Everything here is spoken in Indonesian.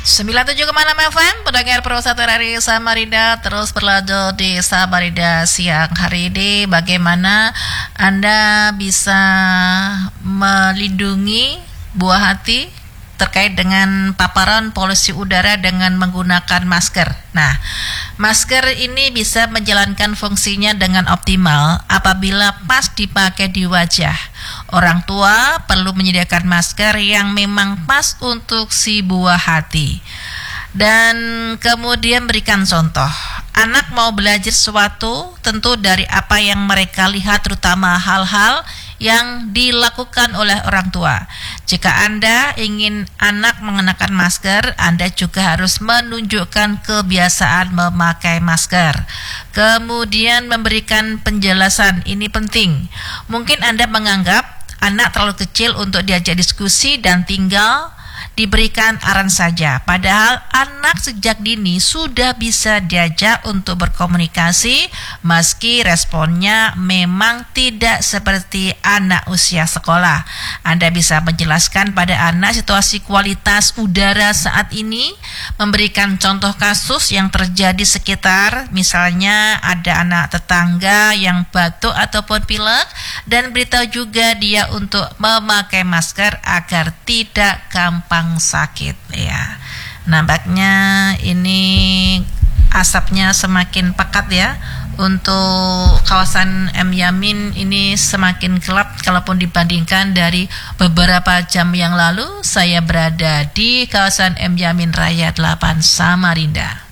97,6 FM, pendengar Pro 1 dari Samarinda terus berlanjut di Samarinda siang hari ini. Bagaimana Anda bisa melindungi buah hati terkait dengan paparan polusi udara dengan menggunakan masker. Nah, masker ini bisa menjalankan fungsinya dengan optimal apabila pas dipakai di wajah. Orang tua perlu menyediakan masker yang memang pas untuk si buah hati. Dan kemudian berikan contoh. Anak mau belajar sesuatu tentu dari apa yang mereka lihat, terutama hal-hal yang dilakukan oleh orang tua. Jika Anda ingin anak mengenakan masker, Anda juga harus menunjukkan kebiasaan memakai masker. Kemudian memberikan penjelasan, ini penting. Mungkin Anda menganggap anak terlalu kecil untuk diajak diskusi dan tinggal diberikan arahan saja. Padahal anak sejak dini sudah bisa diajak untuk berkomunikasi meski responnya memang tidak seperti anak usia sekolah. Anda bisa menjelaskan pada anak situasi kualitas udara saat ini, memberikan contoh kasus yang terjadi sekitar, misalnya ada anak tetangga yang batuk ataupun pilek, dan beritahu juga dia untuk memakai masker agar tidak gampang sakit ya. Nampaknya ini asapnya semakin pekat ya. Untuk kawasan M Yamin ini semakin gelap kalaupun dibandingkan dari beberapa jam yang lalu saya berada di kawasan M Yamin Raya 8 Samarinda.